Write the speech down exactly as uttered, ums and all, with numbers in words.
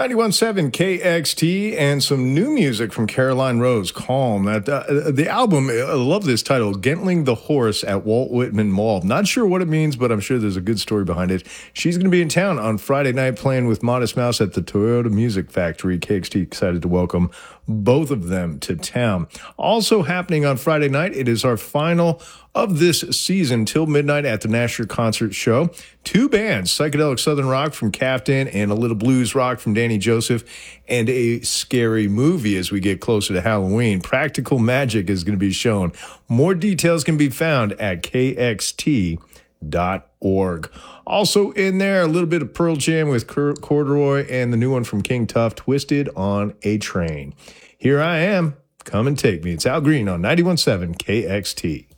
ninety-one point seven K X T and some new music from Caroline Rose, Calm. That, uh, the album, I love this title, Gentling the Horse at Walt Whitman Mall. Not sure what it means, but I'm sure there's a good story behind it. She's going to be in town on Friday night playing with Modest Mouse at the Toyota Music Factory. K X T excited to welcome both of them to town. Also happening on Friday night, it is our final of this season till midnight at the Nashville Concert Show. Two bands, psychedelic southern rock from Captain and a little blues rock from Danny Joseph, and a scary movie as we get closer to Halloween. Practical Magic is going to be shown. More details can be found at K X T dot org. Also in there, a little bit of Pearl Jam with Corduroy and the new one from King Tuff, Twisted on a Train. Here I am. Come and take me. It's Al Green on ninety-one point seven K X T.